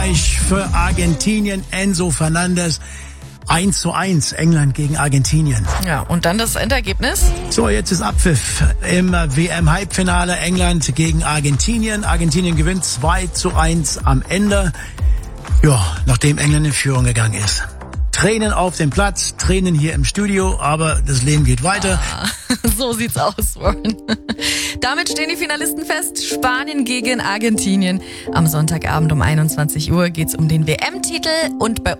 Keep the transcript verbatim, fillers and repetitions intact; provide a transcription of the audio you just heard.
Für Argentinien, Enzo Fernandes. eins zu eins, England gegen Argentinien. Ja, und dann das Endergebnis? So, jetzt ist Abpfiff im W M-Halbfinale. England gegen Argentinien. Argentinien gewinnt zwei zu eins am Ende. Ja, nachdem England in Führung gegangen ist. Tränen auf dem Platz, Tränen hier im Studio, aber das Leben geht weiter. Ah, so sieht's aus, Warren. Damit stehen die Finalisten fest. Spanien gegen Argentinien. Am Sonntagabend um einundzwanzig Uhr geht's um den W M-Titel und bei